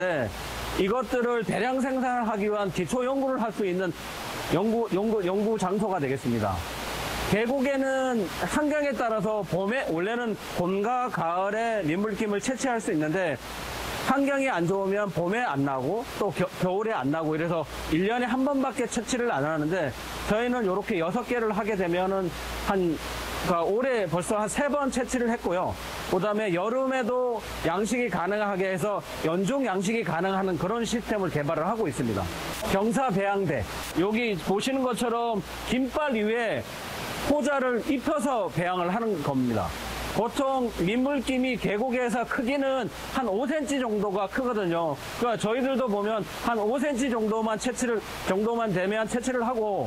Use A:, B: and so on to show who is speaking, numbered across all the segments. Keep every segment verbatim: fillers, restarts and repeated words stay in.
A: 네, 이것들을 대량 생산하기 위한 기초 연구를 할 수 있는 연구, 연구, 연구 장소가 되겠습니다. 계곡에는 환경에 따라서 봄에, 원래는 봄과 가을에 민물김을 채취할 수 있는데, 환경이 안 좋으면 봄에 안 나고 또 겨, 겨울에 안 나고 이래서 일 년에 한 번밖에 채취를 안 하는데, 저희는 이렇게 여섯 개를 하게 되면은 한 그러니까 올해 벌써 한 세 번 채취를 했고요. 그 다음에 여름에도 양식이 가능하게 해서 연중 양식이 가능한 그런 시스템을 개발을 하고 있습니다. 경사 배양대. 여기 보시는 것처럼 긴발 위에 포자를 입혀서 배양을 하는 겁니다. 보통 민물김이 계곡에서 크기는 한 오 센티미터 정도가 크거든요. 그러니까 저희들도 보면 한 오 센티미터 정도만 채취를, 정도만 되면 채취를 하고,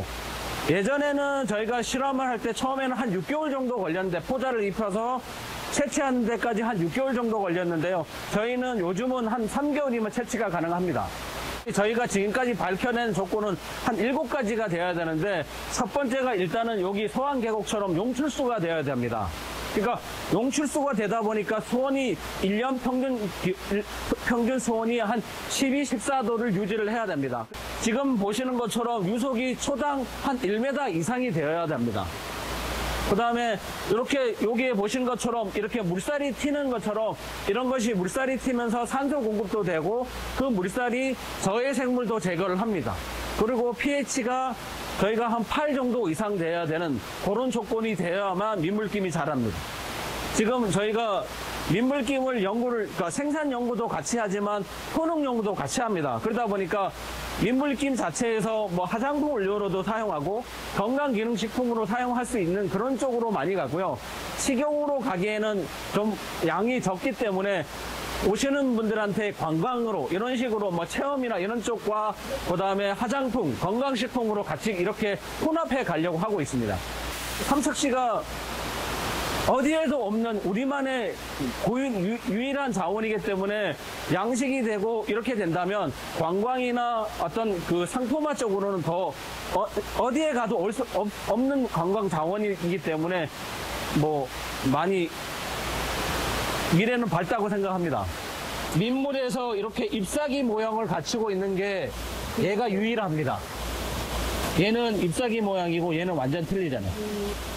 A: 예전에는 저희가 실험을 할 때 처음에는 한 육 개월 정도 걸렸는데, 포자를 입혀서 채취하는 데까지 한 육 개월 정도 걸렸는데요. 저희는 요즘은 한 삼 개월이면 채취가 가능합니다. 저희가 지금까지 밝혀낸 조건은 한 일곱 가지가 되어야 되는데, 첫 번째가 일단은 여기 소환계곡처럼 용출수가 되어야 됩니다. 그러니까 용출수가 되다 보니까 수온이 일 년 평균, 평균 수온이 한 십이, 십사 도를 유지를 해야 됩니다. 지금 보시는 것처럼 유속이 초당 한 일 미터 이상이 되어야 됩니다. 그 다음에 이렇게 여기에 보신 것처럼 이렇게 물살이 튀는 것처럼 이런 것이 물살이 튀면서 산소 공급도 되고, 그 물살이 저해생물도 제거를 합니다. 그리고 pH가 저희가 한 팔 정도 이상 돼야 되는 그런 조건이 되어야만 민물김이 자랍니다. 지금 저희가 민물김을 연구를, 그러니까 생산 연구도 같이 하지만 효능 연구도 같이 합니다. 그러다 보니까 민물김 자체에서 뭐 화장품 원료로도 사용하고 건강기능식품으로 사용할 수 있는 그런 쪽으로 많이 가고요. 식용으로 가기에는 좀 양이 적기 때문에 오시는 분들한테 관광으로 이런 식으로 뭐 체험이나 이런 쪽과 그 다음에 화장품, 건강식품으로 같이 이렇게 혼합해 가려고 하고 있습니다. 삼척시가 어디에도 없는 우리만의 고유, 유, 유일한 자원이기 때문에 양식이 되고 이렇게 된다면 관광이나 어떤 그 상품화 쪽으로는 더 어, 어디에 가도 올 수 없는 관광 자원이기 때문에 뭐 많이 미래는 밝다고 생각합니다. 민물에서 이렇게 잎사귀 모양을 갖추고 있는 게 얘가 유일합니다. 얘는 잎사귀 모양이고 얘는 완전 틀리잖아요.